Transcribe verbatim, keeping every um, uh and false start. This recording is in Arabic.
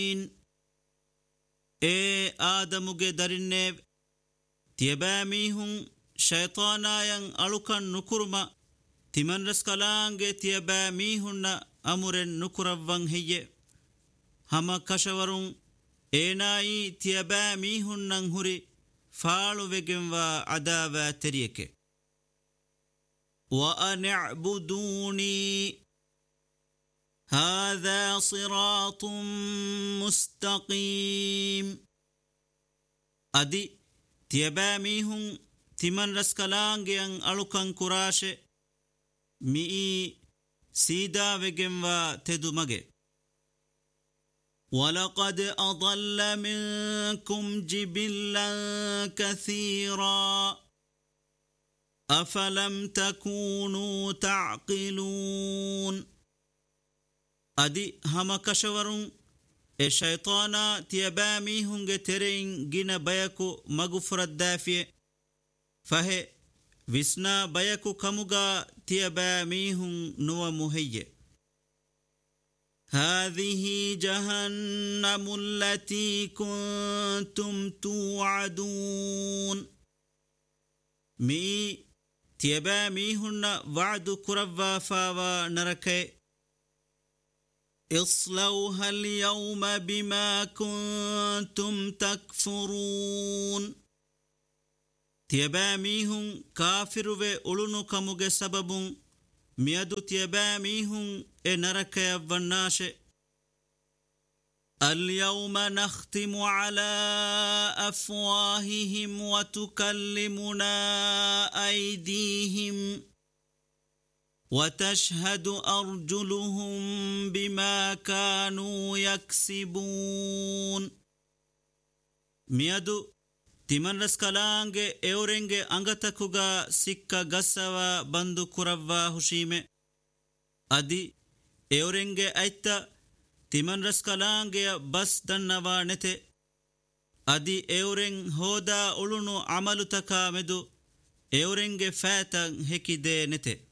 اي آدموغي درنيب تيباميهم شيطانايان ألوكان نكرما تمن رسكالانجي تيباميهن أمرن نكرفان هي هما كشورون ايناي تيباميهن نهري فالو وگنوا عداوة تريك وأن اعبدوني هذا صراط مستقيم أدي تيباميهم تمن رسكالانجيان ألوكان كراش مئي سيدا وگنوا تدومگه ولقد أضل منكم جبلا كثيرا أفلم تكونوا تعقلون أدي هما كشورون الشيطانا تيبامي هنگ ترين جنا بيكو مغفرت دافية فهي وسنا بيكو كمغا تيبامي هن نو مهيّ هذه جهنم التي كنتم توعدون مي تيبامي هن وعد كروا فاوا نركي اصلوها اليوم بما كنتم تكفرون تيباميهم كافر وأولونو كموغ سبب ميادو تيباميهم انرك يفناش اليوم نختم على أفواههم وتكلمنا أيديهم وتشهد أرجلهم بما كانوا يكسبون ميادو تمن رسكالانگه اورنگه انگتكوغا سكا غسوا بندو كروا هشيمه ادي اورنگه ايتا تمن رسكالانگه بس دنوا نته ادي اورن هودا اولونو عملو تكا مدو اورنگه فاتا هكي دي نته